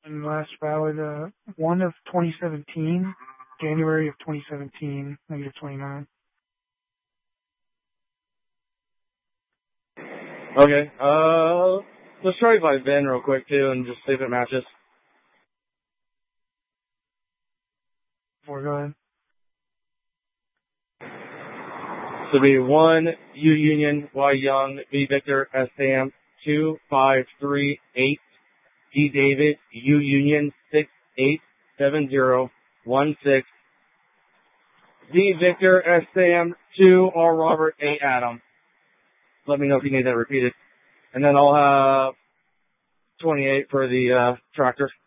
And last valid, 1 of 2017, January of 2017, -29. Okay, let's try by VIN real quick too and just see if it matches. Go ahead. So it'll be 1 U Union Y Young V Victor S Sam 2538 D David U Union 687016 D Victor S Sam 2 R Robert A Adam. Let me know if you need that repeated. And then I'll have 28 for the tractor.